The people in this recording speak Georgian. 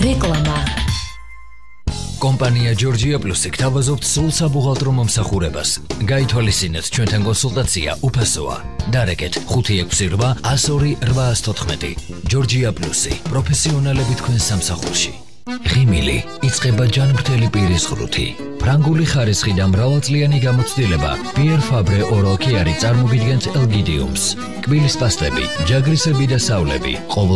რეკლამა კომპანია Georgia Plus გთავაზობთ სულ საბუღალტრო მომსახურებას. გაითვალისწინეთ ჩვენთან კონსულტაცია უფასოა. დარეკეთ 568-102-814. Georgia Plus პროფესიონალები თქვენ სამსახურში. ღიმილი იწყება ჯანმრთელი პირის ღრუთი. ფრანგული ხარისხი და მრავალწლიანი გამოცდილება Pierre Fabre Oral Care წარმოგიდგენთ ელგიდიუმს. კბილის პასტები, ჯაგრისები და სავლები.